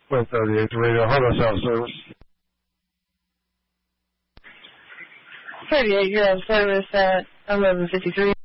West 38 Radio. Hold us out, service. 38, you're on service at 1153.